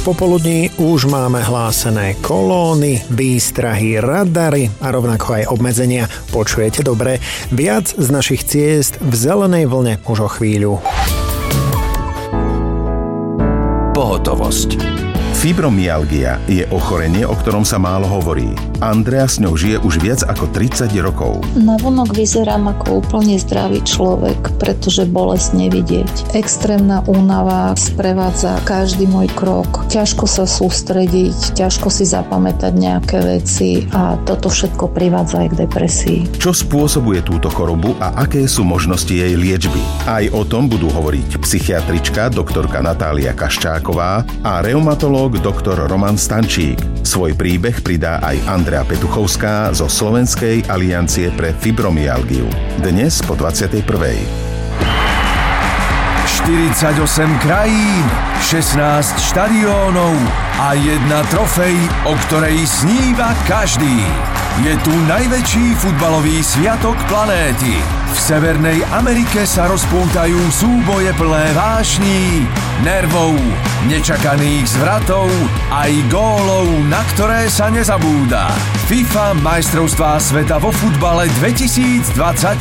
Popoludní už máme hlásené kolóny, výstrahy, radary a rovnako aj obmedzenia. Počujete dobre? Viac z našich ciest v zelenej vlne už o chvíľu. Pohotovosť. Fibromyalgia je ochorenie, o ktorom sa málo hovorí. Andrea s ňou žije už viac ako 30 rokov. Navonok vyzerám ako úplne zdravý človek, pretože bolesť nevidieť. Extrémna únava sprevádza každý môj krok. Ťažko sa sústrediť, ťažko si zapamätať nejaké veci a toto všetko privádza aj k depresii. Čo spôsobuje túto chorobu a aké sú možnosti jej liečby? Aj o tom budú hovoriť psychiatrička doktorka Natália Kaščáková a reumatológ doktor Roman Stančík. Svoj príbeh pridá aj Andrea Petuchovská zo Slovenskej aliancie pre fibromyalgiu. Dnes po 21. 48 krajín, 16 štadiónov a jedna trofej, o ktorej sníva každý. Je tu najväčší futbalový sviatok planéty. V Severnej Amerike sa rozpútajú súboje plné vášní, nervov, nečakaných zvratov aj gólov, na ktoré sa nezabúda. FIFA majstrovstvá sveta vo futbale 2026.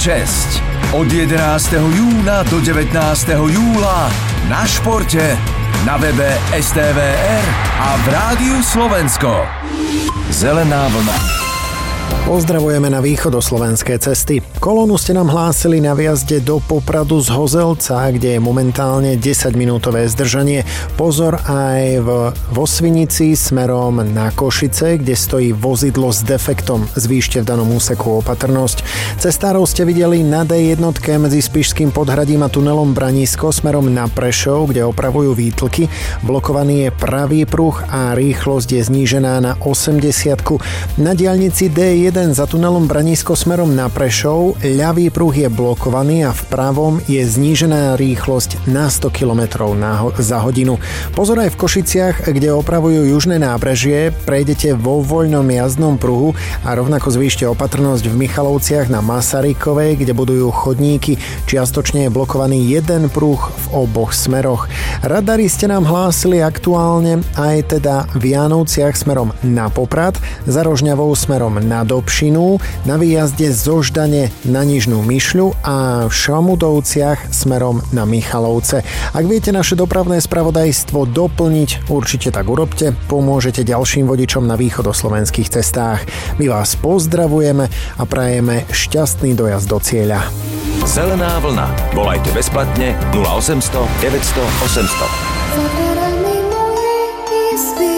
Od 11. júna do 19. júla na Športe, na webe STVR a v Rádiu Slovensko. Zelená vlna. Pozdravujeme na východoslovenské cesty. Kolónu ste nám hlásili na výjazde do Popradu z Hozelca, kde je momentálne 10-minútové zdržanie. Pozor aj vo Svinici smerom na Košice, kde stojí vozidlo s defektom. Zvýšte v danom úseku opatrnosť. Cestárov ste videli na D1 medzi Spišským Podhradím a tunelom Branisko smerom na Prešov, kde opravujú výtlky. Blokovaný je pravý pruh a rýchlosť je znížená na 80. Na diaľnici D1 za tunelom Branisko smerom na Prešov ľavý pruh je blokovaný a v pravom je znížená rýchlosť na 100 km za hodinu. Pozor aj v Košiciach, kde opravujú južné nábrežie, prejdete vo voľnom jazdnom pruhu a rovnako zvýšte opatrnosť v Michalovciach na Masarykovej, kde budujú chodníky. Čiastočne je blokovaný jeden pruh v oboch smeroch. Radary ste nám hlásili aktuálne aj teda v Jánovciach smerom na Poprad, za Rožňavou smerom na Dobšinu, na výjazde zo Ždane na Nižnú Myšľu a v Šamudovciach smerom na Michalovce. Ak viete naše dopravné spravodajstvo doplniť, určite tak urobte, pomôžete ďalším vodičom na východoslovenských cestách. My vás pozdravujeme a prajeme šťastný dojazd do cieľa. Zelená vlna. Volajte bezplatne 0800 900 800. Za dverami mojej izby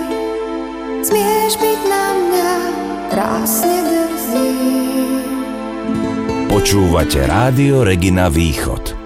smieš byť na mňa krásne drzý. Počúvate Rádio Regina Východ.